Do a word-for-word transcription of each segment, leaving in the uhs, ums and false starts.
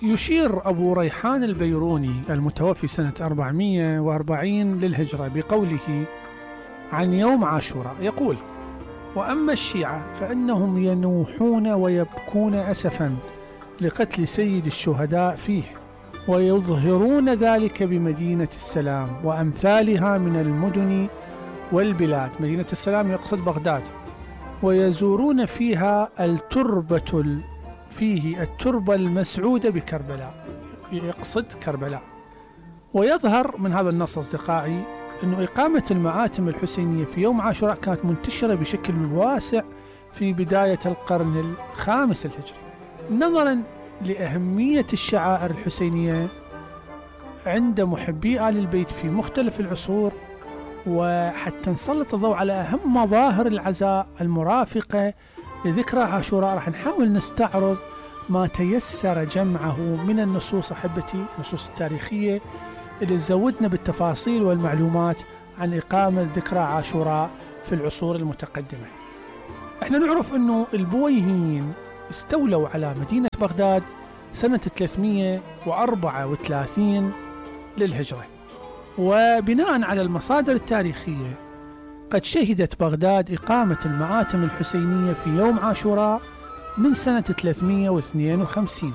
يشير أبو ريحان البيروني المتوفي سنة أربعمائة وأربعين للهجرة بقوله عن يوم عاشوراء، يقول: وأما الشيعة فإنهم ينوحون ويبكون أسفا لقتل سيد الشهداء فيه، ويظهرون ذلك بمدينة السلام وأمثالها من المدن والبلاد. مدينة السلام يقصد بغداد. ويزورون فيها التربة فيه التربة المسعودة بكربلاء، يقصد كربلاء. ويظهر من هذا النص أصدقائي أن إقامة المآتم الحسينية في يوم عاشوراء كانت منتشرة بشكل واسع في بداية القرن الخامس الهجري، نظرا لأهمية الشعائر الحسينية عند محبي آل البيت في مختلف العصور. وحتى نسلط الضوء على أهم مظاهر العزاء المرافقة لذكرى عاشوراء، راح نحاول نستعرض ما تيسر جمعه من النصوص أحبتي، النصوص التاريخية اللي تزودنا بالتفاصيل والمعلومات عن إقامة ذكرى عاشوراء في العصور المتقدمة. احنا نعرف أنه البويهيين استولوا على مدينة بغداد سنة ثلاثمائة وأربعة وثلاثين للهجرة، وبناء على المصادر التاريخية قد شهدت بغداد إقامة المآتم الحسينية في يوم عاشوراء من سنة ثلاثمائة واثنين وخمسين،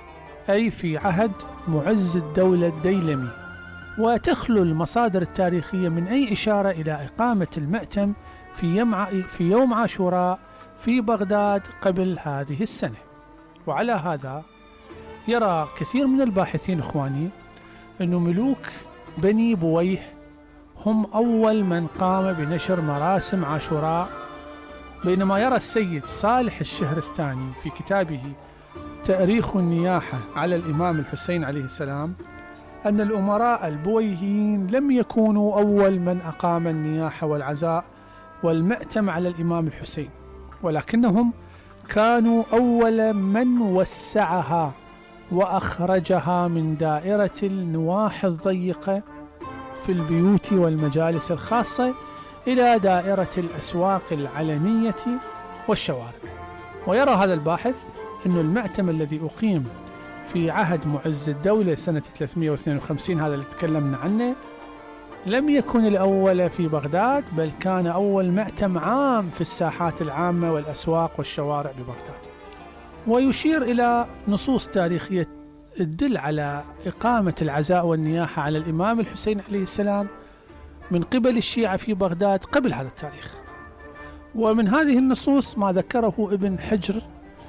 أي في عهد معز الدولة الديلمي. وتخلو المصادر التاريخية من أي إشارة إلى إقامة المأتم في يوم في يوم عاشوراء في بغداد قبل هذه السنة. وعلى هذا يرى كثير من الباحثين إخواني أن ملوك بني بويه هم أول من قام بنشر مراسم عاشوراء، بينما يرى السيد صالح الشهرستاني في كتابه تاريخ النياحة على الإمام الحسين عليه السلام أن الأمراء البويهيين لم يكونوا أول من أقام النياحة والعزاء والمأتم على الإمام الحسين، ولكنهم كانوا أول من وسعها وأخرجها من دائرة النواح الضيقة في البيوت والمجالس الخاصة إلى دائرة الأسواق العلنية والشوارع. ويرى هذا الباحث أن المأتم الذي أقيم في عهد معز الدولة سنة ثلاثمائة واثنين وخمسين، هذا اللي تكلمنا عنه، لم يكن الأول في بغداد، بل كان أول مأتم عام في الساحات العامة والأسواق والشوارع ببغداد. ويشير إلى نصوص تاريخية تدل على إقامة العزاء والنياحة على الإمام الحسين عليه السلام من قبل الشيعة في بغداد قبل هذا التاريخ. ومن هذه النصوص ما ذكره ابن حجر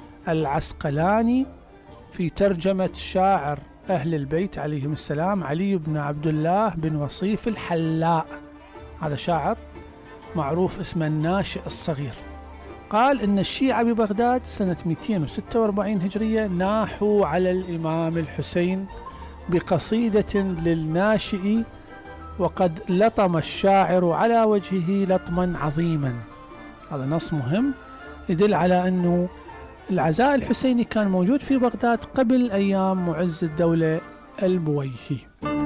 العسقلاني في ترجمة شاعر أهل البيت عليهم السلام علي بن عبد الله بن وصيف الحلاء، هذا شاعر معروف اسمه الناشئ الصغير. قال إن الشيعة ببغداد سنة مئتين وستة وأربعين هجرية ناحوا على الإمام الحسين بقصيدة للناشئ، وقد لطم الشاعر على وجهه لطما عظيما. هذا نص مهم يدل على أنه العزاء الحسيني كان موجود في بغداد قبل أيام معز الدولة البويهي.